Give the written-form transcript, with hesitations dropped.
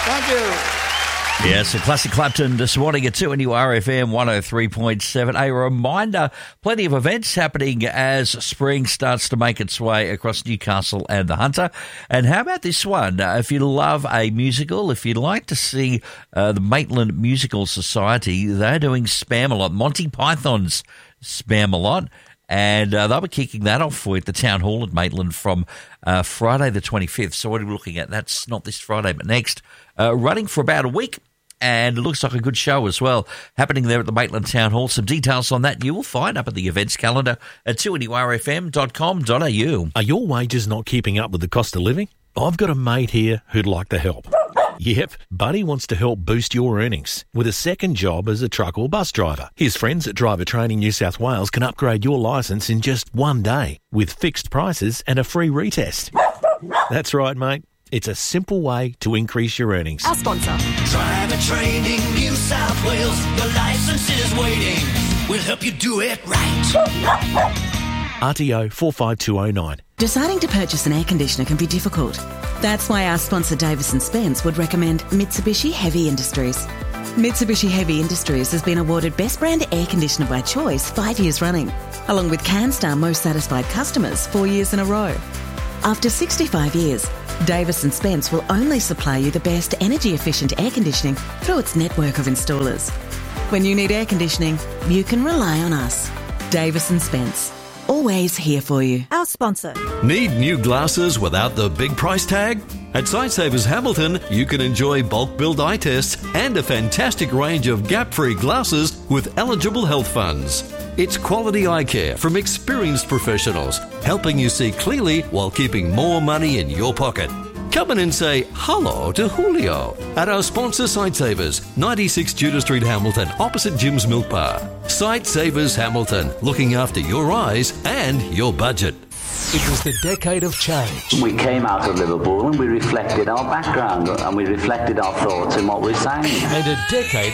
Thank you. Yes, a classic Clapton this morning at 2NURFM 103.7. A reminder, plenty of events happening as spring starts to make its way across Newcastle and the Hunter. And how about this one? If you love a musical, if you'd like to see the Maitland Musical Society, they're doing Spam-A-Lot, Monty Python's Spam-A-Lot. And they'll be kicking that off for you at the Town Hall at Maitland from Friday the 25th. So what are we looking at? That's not this Friday, but next. Running for about a week. And it looks like a good show as well, happening there at the Maitland Town Hall. Some details on that you will find up at the events calendar at 2NURFM.com.au. Are your wages not keeping up with the cost of living? I've got a mate here who'd like to help. Yep, Buddy wants to help boost your earnings with a second job as a truck or bus driver. His friends at Driver Training New South Wales can upgrade your licence in just one day with fixed prices and a free retest. That's right, mate. It's a simple way to increase your earnings. Our sponsor. Driver Training New South Wales. Your license is waiting. We'll help you do it right. RTO 45209. Deciding to purchase an air conditioner can be difficult. That's why our sponsor Davis & Spence would recommend Mitsubishi Heavy Industries. Mitsubishi Heavy Industries has been awarded Best Brand Air Conditioner by Choice 5 years running, along with CanStar Most Satisfied Customers 4 years in a row. After 65 years, Davis & Spence will only supply you the best energy-efficient air conditioning through its network of installers. When you need air conditioning, you can rely on us. Davis & Spence. Always here for you. Our sponsor. Need new glasses without the big price tag? At Sightsavers Hamilton, you can enjoy bulk build eye tests and a fantastic range of gap-free glasses with eligible health funds. It's quality eye care from experienced professionals, helping you see clearly while keeping more money in your pocket. Come in and say hello to Julio at our sponsor Sightsavers, 96 Judah Street, Hamilton, opposite Jim's Milk Bar. Sightsavers Hamilton, looking after your eyes and your budget. It was the decade of change. We came out of Liverpool and we reflected our background and we reflected our thoughts in what we're saying. And a decade